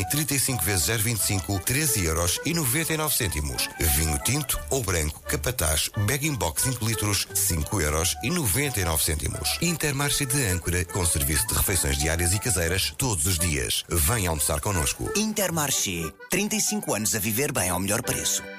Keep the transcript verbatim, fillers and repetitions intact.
trinta e cinco vezes zero vinte e cinco, treze euros e noventa e nove cêntimos. Vinho tinto ou branco Capataz Bag-in-Box cinco litros, cinco euros e noventa e nove cêntimos. Intermarché de Âncora, com serviço de refeições diárias e caseiras todos os dias. Venha almoçar connosco. Intermarché, trinta e cinco anos a viver bem ao melhor preço.